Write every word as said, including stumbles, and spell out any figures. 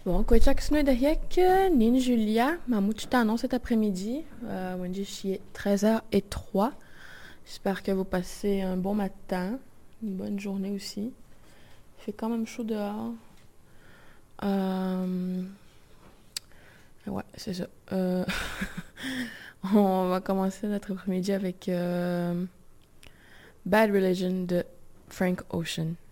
Bon, kwetak snoy dahiek, Nin Julia, Mamouch Tanon cet après-midi. Euh, Wendy Chier, treize heures zéro trois. J'espère que vous passez un bon matin, une bonne journée aussi. Il fait quand même chaud dehors. Euh... Ouais, c'est ça. Euh... On va commencer notre après-midi avec euh... Bad Religion de Frank Ocean.